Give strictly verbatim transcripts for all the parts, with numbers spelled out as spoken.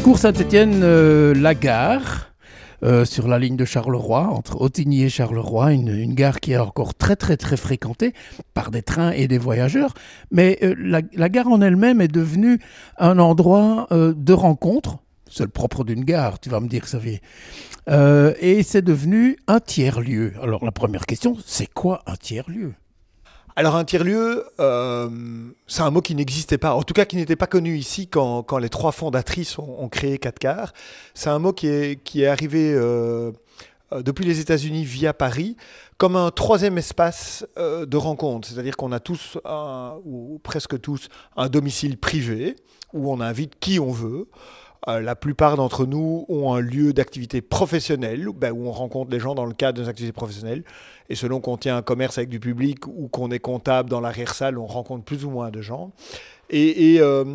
Cours Saint-Étienne, euh, la gare, euh, sur la ligne de Charleroi, entre Ottignies et Charleroi, une, une gare qui est encore très très très fréquentée par des trains et des voyageurs. Mais euh, la, la gare en elle-même est devenue un endroit euh, de rencontre. C'est le propre d'une gare, tu vas me dire, Xavier. Euh, et c'est devenu un tiers-lieu. Alors la première question, c'est quoi un tiers-lieu ? Alors un tiers-lieu, euh, c'est un mot qui n'existait pas, en tout cas qui n'était pas connu ici quand, quand les trois fondatrices ont, ont créé Quat'Cars. C'est un mot qui est, qui est arrivé euh, depuis les États-Unis via Paris comme un troisième espace euh, de rencontre. C'est-à-dire qu'on a tous, un, ou presque tous, un domicile privé où on invite qui on veut. Euh, la plupart d'entre nous ont un lieu d'activité professionnelle, ben, où on rencontre les gens dans le cadre de nos activités professionnelles. Et selon qu'on tient un commerce avec du public ou qu'on est comptable dans l'arrière-salle, on rencontre plus ou moins de gens. Et, et euh,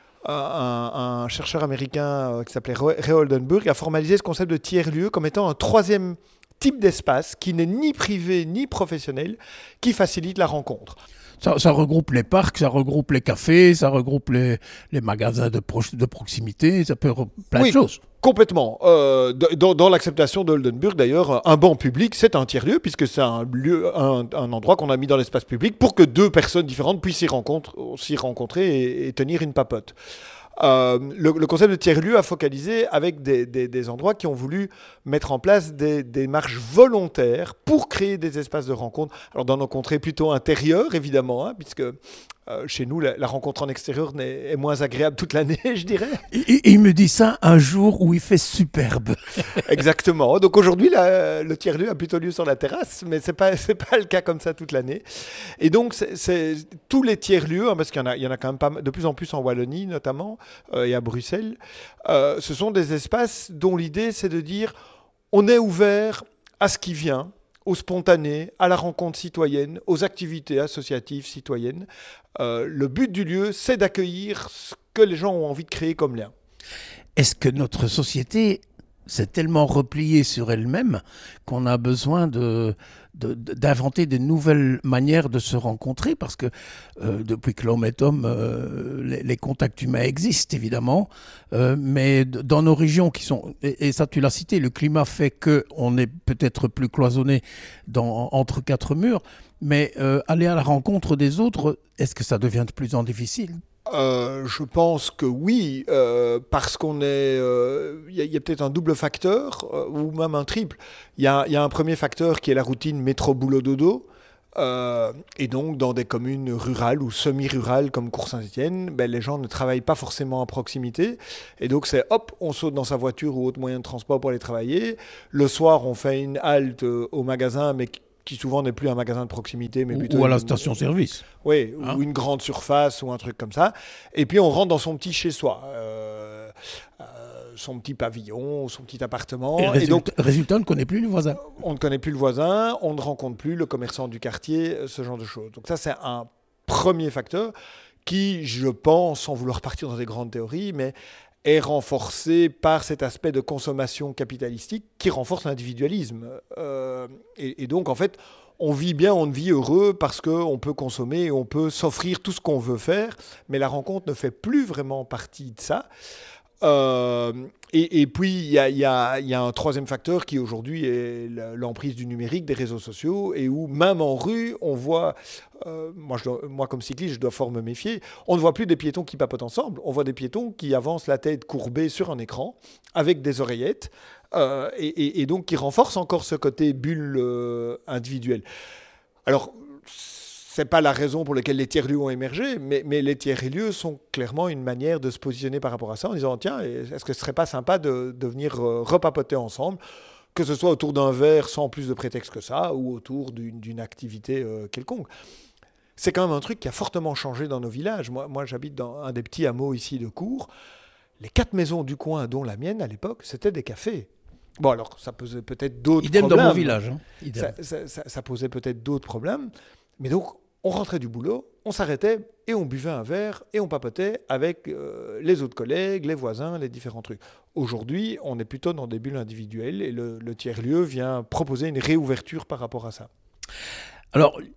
un, un chercheur américain euh, qui s'appelait Ray Oldenburg a formalisé ce concept de tiers-lieu comme étant un troisième type d'espace qui n'est ni privé ni professionnel, qui facilite la rencontre. Ça, ça regroupe les parcs, ça regroupe les cafés, ça regroupe les, les magasins de, pro- de proximité, ça peut plein oui, de choses. Complètement. Euh, dans, dans l'acceptation d'Oldenburg, d'ailleurs, un banc public, c'est un tiers-lieu, puisque c'est un, lieu, un, un endroit qu'on a mis dans l'espace public pour que deux personnes différentes puissent s'y rencontrer, s'y rencontrer et, et tenir une papote. Euh, le, le concept de tiers-lieu a focalisé avec des, des, des endroits qui ont voulu mettre en place des, des marches volontaires pour créer des espaces de rencontre. Alors dans nos contrées plutôt intérieures, évidemment, hein, puisque euh, chez nous, la, la rencontre en extérieur n'est, est moins agréable toute l'année, je dirais. Et, et il me dit ça un jour où il fait superbe. Exactement. Donc aujourd'hui, la, le tiers-lieu a plutôt lieu sur la terrasse, mais ce n'est pas, c'est pas le cas comme ça toute l'année. Et donc, c'est, c'est, tous les tiers-lieux, hein, parce qu'il y en a, il y en a quand même pas, de plus en plus en Wallonie notamment, euh, et à Bruxelles, euh, ce sont des espaces dont l'idée, c'est de dire on est ouvert à ce qui vient, au spontané, à la rencontre citoyenne, aux activités associatives citoyennes. Euh, le but du lieu, c'est d'accueillir ce que les gens ont envie de créer comme lien. Est-ce que notre société s'est tellement repliée sur elle-même qu'on a besoin de, de, d'inventer de nouvelles manières de se rencontrer ? Parce que euh, depuis que l'homme est homme, euh, les, les contacts humains existent évidemment, euh, mais dans nos régions qui sont, et, et ça tu l'as cité, le climat fait qu'on est peut-être plus cloisonné dans, entre quatre murs, mais euh, aller à la rencontre des autres, est-ce que ça devient de plus en plus difficile ? Euh, je pense que oui, euh, parce qu'on est, il euh, y, y a peut-être un double facteur, euh, ou même un triple. Il y, y a un premier facteur qui est la routine métro-boulot-dodo. Euh, et donc, dans des communes rurales ou semi-rurales comme Cours Saint-Étienne, ben, les gens ne travaillent pas forcément à proximité. Et donc, c'est hop, on saute dans sa voiture ou autre moyen de transport pour aller travailler. Le soir, on fait une halte euh, au magasin, mais qui souvent n'est plus un magasin de proximité, mais plutôt... Ou à la une, station-service. Oui, hein? Ou une grande surface, ou un truc comme ça. Et puis on rentre dans son petit chez-soi, euh, euh, son petit pavillon, son petit appartement. Et, résultat, et donc, résultat, on ne connaît plus le voisin. On ne connaît plus le voisin, on ne rencontre plus le commerçant du quartier, ce genre de choses. Donc ça, c'est un premier facteur qui, je pense, sans vouloir partir dans des grandes théories, mais est renforcé par cet aspect de consommation capitalistique qui renforce l'individualisme. Euh, et, et donc, en fait, on vit bien, on vit heureux parce qu'on peut consommer et on peut s'offrir tout ce qu'on veut faire, mais la rencontre ne fait plus vraiment partie de ça. Euh, et, et puis, il y a, y a, y a un troisième facteur qui aujourd'hui est l'emprise du numérique, des réseaux sociaux, et où même en rue, on voit, euh, moi, je dois, moi comme cycliste, je dois fort me méfier, on ne voit plus des piétons qui papotent ensemble, on voit des piétons qui avancent la tête courbée sur un écran, avec des oreillettes, euh, et, et, et donc qui renforcent encore ce côté bulle euh, individuelle. Alors, ce n'est pas la raison pour laquelle les tiers-lieux ont émergé, mais, mais les tiers-lieux sont clairement une manière de se positionner par rapport à ça en disant, tiens, est-ce que ce ne serait pas sympa de, de venir euh, repapoter ensemble, que ce soit autour d'un verre sans plus de prétexte que ça, ou autour d'une, d'une activité euh, quelconque. C'est quand même un truc qui a fortement changé dans nos villages. Moi, moi, j'habite dans un des petits hameaux ici de Cours. Les quatre maisons du coin, dont la mienne à l'époque, c'était des cafés. Bon, alors, ça posait peut-être d'autres Idem problèmes. dans mon village. Hein. Ça, ça, ça, ça posait peut-être d'autres problèmes. Mais donc, on rentrait du boulot, on s'arrêtait et on buvait un verre et on papotait avec euh, les autres collègues, les voisins, les différents trucs. Aujourd'hui, on est plutôt dans des bulles individuelles et le, le tiers-lieu vient proposer une réouverture par rapport à ça. Alors,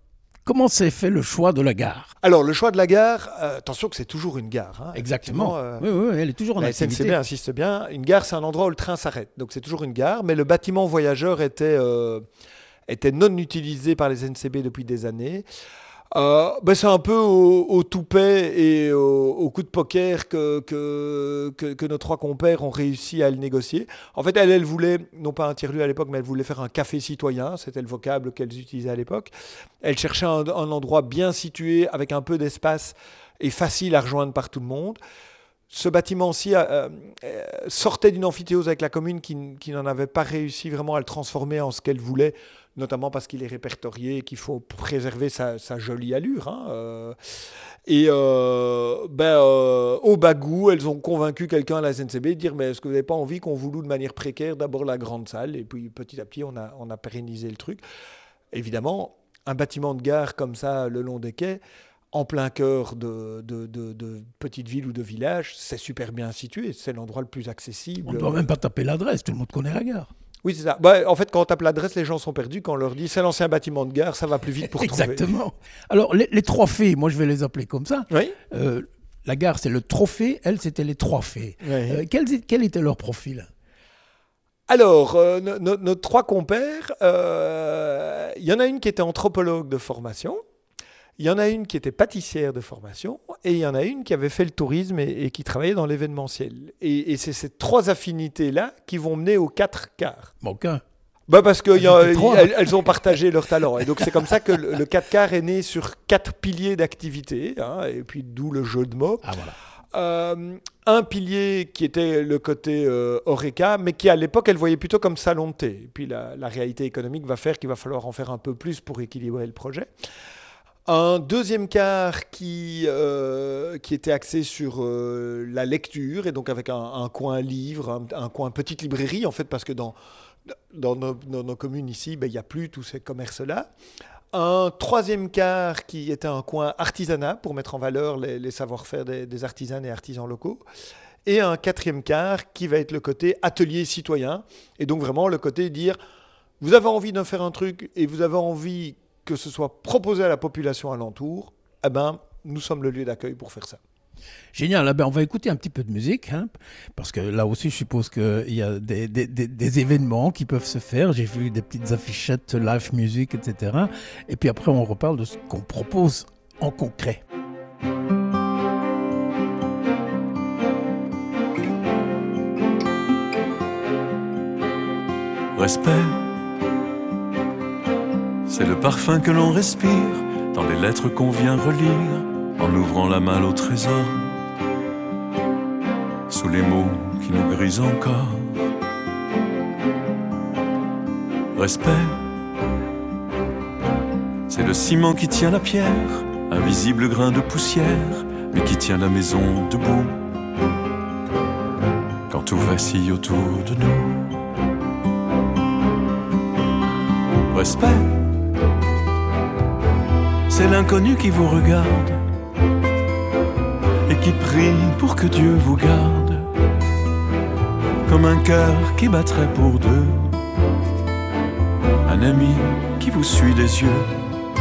comment s'est fait le choix de la gare? Alors, le choix de la gare, euh, attention que c'est toujours une gare. Hein, Exactement. euh, oui, oui, elle est toujours en la activité. S N C B insiste bien. Une gare, c'est un endroit où le train s'arrête. Donc, c'est toujours une gare. Mais le bâtiment voyageur était, euh, était non utilisé par les S N C B depuis des années. Euh, ben c'est un peu au, au toupet et au, au coup de poker que, que, que, que nos trois compères ont réussi à le négocier. En fait, elle, elle voulait, non pas un tiers-lieu à l'époque, mais elle voulait faire un café citoyen. C'était le vocable qu'elles utilisaient à l'époque. Elle cherchait un, un endroit bien situé, avec un peu d'espace et facile à rejoindre par tout le monde. Ce bâtiment-ci euh, euh, sortait d'une amphithéose avec la commune qui, qui n'en avait pas réussi vraiment à le transformer en ce qu'elle voulait, notamment parce qu'il est répertorié et qu'il faut préserver sa, sa jolie allure. Hein, euh. Et euh, ben, euh, au Bagou, elles ont convaincu quelqu'un à la S N C B de dire mais est-ce que vous n'avez pas envie qu'on vous loue de manière précaire d'abord la grande salle? Et puis petit à petit, on a, on a pérennisé le truc. Évidemment, un bâtiment de gare comme ça, le long des quais, en plein cœur de, de, de, de petite ville ou de village, c'est super bien situé. C'est l'endroit le plus accessible. On ne doit même pas taper l'adresse, tout le monde connaît la gare. Oui, c'est ça. Bah, en fait, quand on tape l'adresse, les gens sont perdus. Quand on leur dit c'est l'ancien bâtiment de gare, ça va plus vite pour trouver. Exactement. Alors, les, les trois fées, moi je vais les appeler comme ça. Oui. Euh, la gare, c'est le trophée. Elle, c'était les trois fées. Oui. Euh, quel, quel était leur profil? Alors, euh, nos, nos, nos trois compères, il euh, y en a une qui était anthropologue de formation. Il y en a une qui était pâtissière de formation et il y en a une qui avait fait le tourisme et, et qui travaillait dans l'événementiel. Et, et c'est ces trois affinités-là qui vont mener aux quatre quarts. Aucun. Bah parce qu'elles elles ont partagé leur talent. Et donc c'est comme ça que le, le quatre quarts est né sur quatre piliers d'activité, hein, et puis d'où le jeu de mots. Ah voilà. Euh, un pilier qui était le côté euh, Horeca, mais qui à l'époque elle voyait plutôt comme salon de thé. Et puis la, la réalité économique va faire qu'il va falloir en faire un peu plus pour équilibrer le projet. Un deuxième quart qui, euh, qui était axé sur euh, la lecture, et donc avec un, un coin livre, un, un coin petite librairie, en fait, parce que dans, dans, nos, dans nos communes ici, ben, il n'y a plus tous ces commerces-là. Un troisième quart qui était un coin artisanat, pour mettre en valeur les, les savoir-faire des, des artisans et artisans locaux. Et un quatrième quart qui va être le côté atelier citoyen, et donc vraiment le côté dire, vous avez envie de faire un truc, et vous avez envie que ce soit proposé à la population alentour, eh ben, nous sommes le lieu d'accueil pour faire ça. Génial. Eh ben, on va écouter un petit peu de musique, hein, parce que là aussi, je suppose qu'il y a des, des, des, des événements qui peuvent se faire. J'ai vu des petites affichettes live music, et cetera. Et puis après, on reparle de ce qu'on propose en concret. Respect, c'est le parfum que l'on respire dans les lettres qu'on vient relire en ouvrant la malle au trésor, sous les mots qui nous grisent encore. Respect, c'est le ciment qui tient la pierre, invisible grain de poussière, mais qui tient la maison debout quand tout vacille autour de nous. Respect, c'est l'inconnu qui vous regarde et qui prie pour que Dieu vous garde, comme un cœur qui battrait pour deux, un ami qui vous suit les yeux